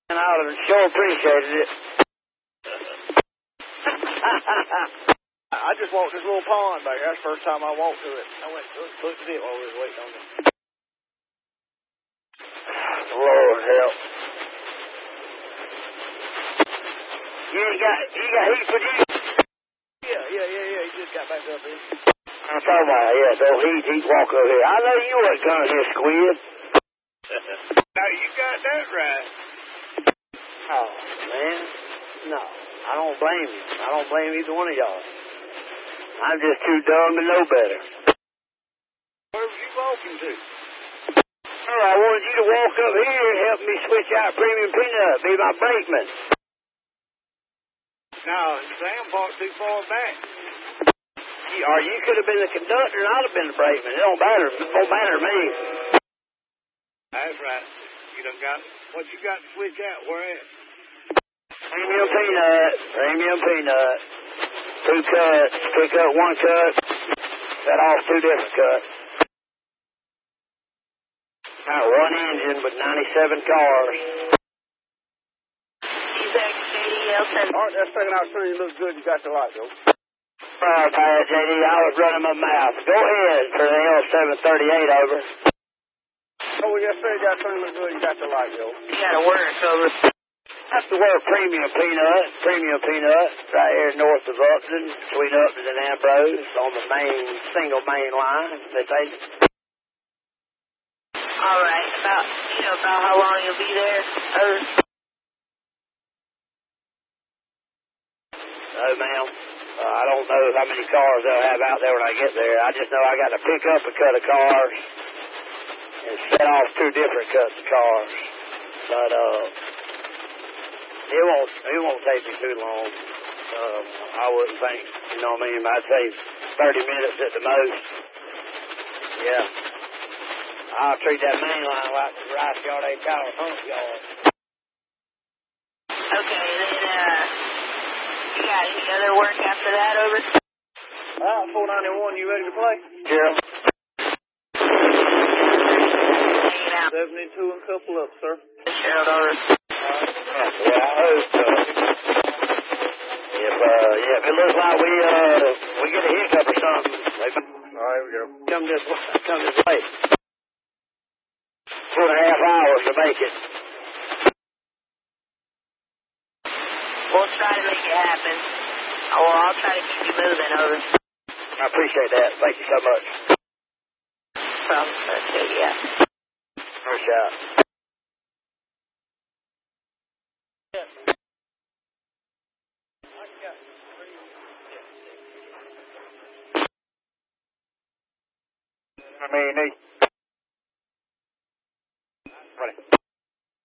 And I would have sure appreciated it. I just walked this little pond back here. That's the first time I walked to it. I went to it, looked at it while we was waiting on it. Lord help. You got heat for you? Yeah. He just got back up here. I'm talking about, yeah, so he'd walk over here. I know you wasn't coming here, Squid. Now, you got that right. Oh, man. No, I don't blame you. I don't blame either one of y'all. I'm just too dumb to know better. Where was you walking to? Oh, I wanted you to walk up here and help me switch out Premium Peanut, be my brakeman. No, Sam parked too far back. Or you could have been the conductor and I'd have been the brakeman. It don't matter. It don't matter to me. That's right. You done got what you got to switch out. Where at? Premium Peanut. 2 cuts. Pick up 1 cut. Set off 2 different cuts. Now 1 engine with 97 cars. All right, that's taking out soon. You look good. You got your light, though. All right, JD. I was running my mouth. Go ahead for the L738 over. Oh, well, yes, sir. You got something look good. You got your light, though. You got to work over. That's the word Premium Peanut, right here north of Upton, between Upton and Ambrose, on the single main line. All right, about how long you'll be there? Oh, ma'am, I don't know how many cars they'll have out there when I get there. I just know I got to pick up a cut of cars and set off 2 different cuts of cars. But, it won't take me too long. I wouldn't think, you know what I mean? I'd say 30 minutes at the most. Yeah. I'll treat that main line like the rice yard ain't power hump yard. Okay, then, you got any other work after that, over? 491, you ready to play? Sure. 72 and couple up, sir. Gerald, over. Yeah, I hope so. If it looks like we get a hiccup or something, all right, here we go. Come this way. 2.5 hours to make it. We'll try to make it happen. I'll try to keep you moving, over. I appreciate that. Thank you so much. Problem, yeah. No shot. I mean,